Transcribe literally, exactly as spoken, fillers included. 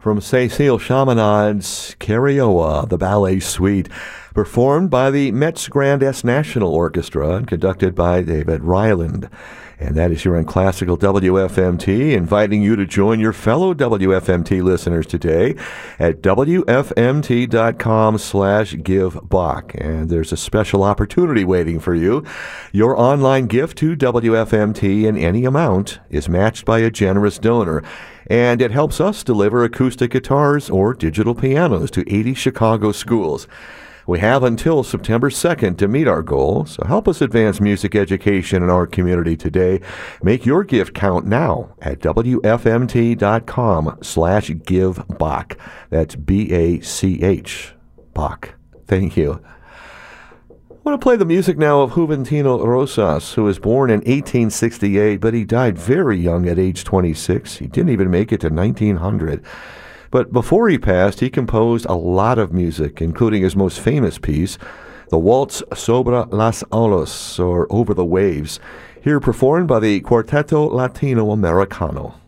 from Cecile Chaminade's Carioa, the ballet suite, performed by the Metz Grand Est National Orchestra and conducted by David Ryland. And that is here on Classical W F M T, inviting you to join your fellow W F M T listeners today at W F M T dot com slash give Bach. And there's a special opportunity waiting for you. Your online gift to W F M T in any amount is matched by a generous donor, and it helps us deliver acoustic guitars or digital pianos to eighty Chicago schools. We have until September second to meet our goal, so help us advance music education in our community today. Make your gift count now at W F M T dot com slash give Bach. That's B A C H, Bach. Thank you. I want to play the music now of Juventino Rosas, who was born in eighteen sixty-eight, but he died very young at age twenty-six. He didn't even make it to nineteen hundred. But before he passed, he composed a lot of music, including his most famous piece, the Waltz Sobre las Olas, or Over the Waves, here performed by the Quarteto Latino Americano.